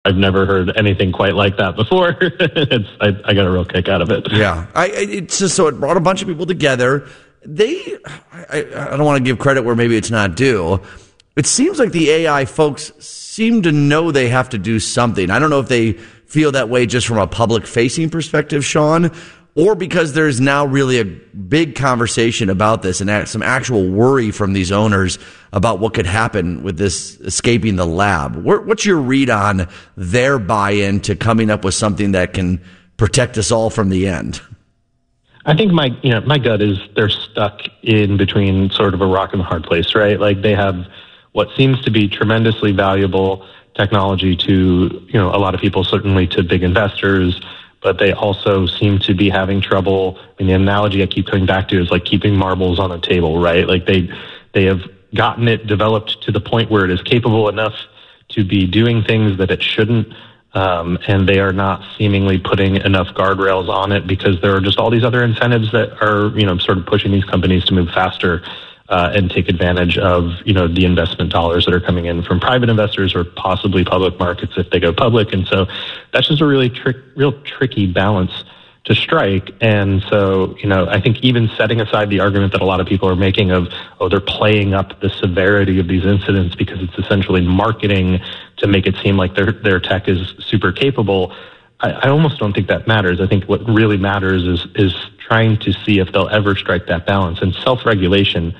I've never heard anything quite like that before. I got a real kick out of it. Yeah, it's just so it brought a bunch of people together. I don't want to give credit where maybe it's not due. It seems like the AI folks seem to know they have to do something. I don't know if they feel that way just from a public-facing perspective, Sean, or because there's now really a big conversation about this and some actual worry from these owners about what could happen with this escaping the lab. What's your read on their buy-in to coming up with something that can protect us all from the end? I think my gut is they're stuck in between sort of a rock and a hard place, right? Like they have what seems to be tremendously valuable technology to, a lot of people, certainly to big investors, but they also seem to be having trouble. And the analogy I keep coming back to is like keeping marbles on a table, right? Like they have gotten it developed to the point where it is capable enough to be doing things that it shouldn't. And they are not seemingly putting enough guardrails on it because there are just all these other incentives that are, sort of pushing these companies to move faster and take advantage of, the investment dollars that are coming in from private investors or possibly public markets if they go public. And so that's just a really real tricky balance to strike. And so, I think even setting aside the argument that a lot of people are making of, they're playing up the severity of these incidents because it's essentially marketing to make it seem like their tech is super capable, I almost don't think that matters. I think what really matters is trying to see if they'll ever strike that balance. And self-regulation,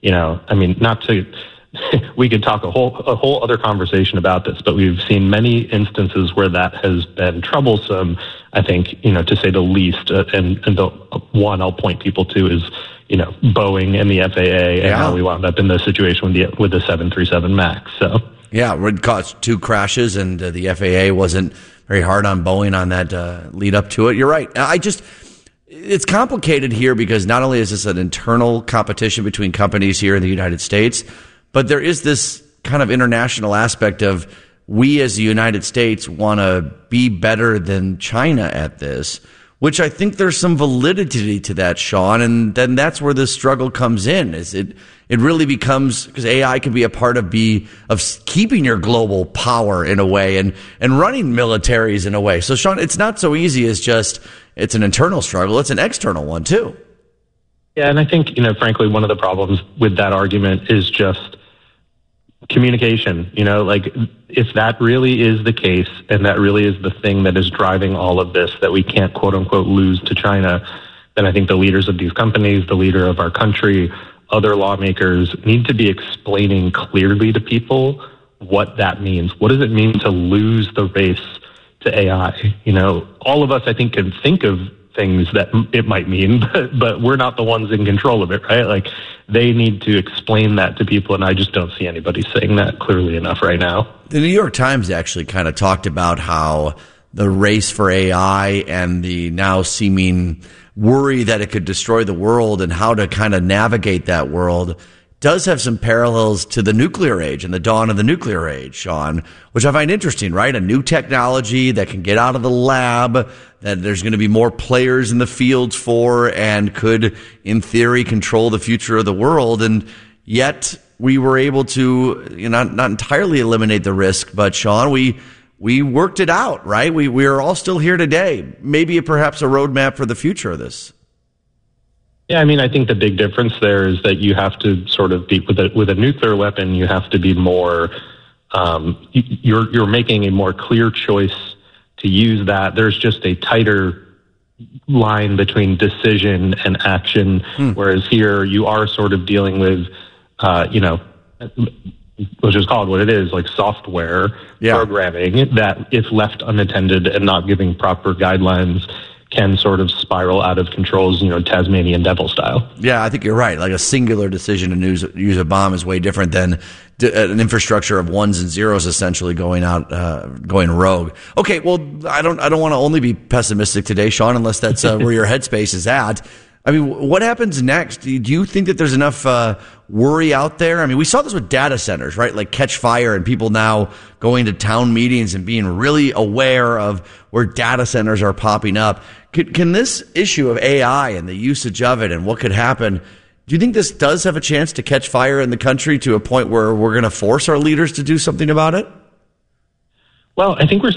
we could talk a whole other conversation about this, but we've seen many instances where that has been troublesome, I think, to say the least. And the one I'll point people to is, Boeing and the FAA and how we wound up in the situation with the 737 MAX. So yeah, it caused 2 crashes, and the FAA wasn't very hard on Boeing on that lead up to it. You're right. It's complicated here because not only is this an internal competition between companies here in the United States, but there is this kind of international aspect of we as the United States want to be better than China at this, which I think there's some validity to that, Sean. And then that's where the struggle comes in. It really becomes, because AI can be a part of keeping your global power in a way and running militaries in a way. So, Sean, it's not so easy as just it's an internal struggle. It's an external one, too. Yeah, and I think, frankly, one of the problems with that argument is just communication. If that really is the case and that really is the thing that is driving all of this, that we can't, quote unquote, lose to China, then I think the leaders of these companies, the leader of our country, other lawmakers need to be explaining clearly to people what that means. What does it mean to lose the race to AI? All of us, I think, can think of things that it might mean, but we're not the ones in control of it, right? Like, they need to explain that to people, and I just don't see anybody saying that clearly enough right now. The New York Times actually kind of talked about how the race for AI and the now seeming worry that it could destroy the world and how to kind of navigate that world does have some parallels to the nuclear age and the dawn of the nuclear age, Sean, which I find interesting, right? A new technology that can get out of the lab, that there's going to be more players in the fields for, and could, in theory, control the future of the world. And yet we were able to, not entirely eliminate the risk, but Sean, we worked it out, right? We are all still here today. Maybe perhaps a roadmap for the future of this. Yeah, I think the big difference there is that you have to sort of be with a nuclear weapon. You have to be more. You're making a more clear choice to use that. There's just a tighter line between decision and action, whereas here you are sort of dealing with, let's just call it what it is, like software programming that, if left unattended and not giving proper guidelines, can sort of spiral out of controls, Tasmanian devil style. Yeah, I think you're right. Like a singular decision to use a bomb is way different than an infrastructure of ones and zeros essentially going rogue. Okay, well, I don't want to only be pessimistic today, Sean, unless that's where your headspace is at. What happens next? Do you think that there's enough worry out there? We saw this with data centers, right? Like catch fire, and people now going to town meetings and being really aware of where data centers are popping up. Can this issue of AI and the usage of it and what could happen, do you think this does have a chance to catch fire in the country to a point where we're going to force our leaders to do something about it? Well, I think we're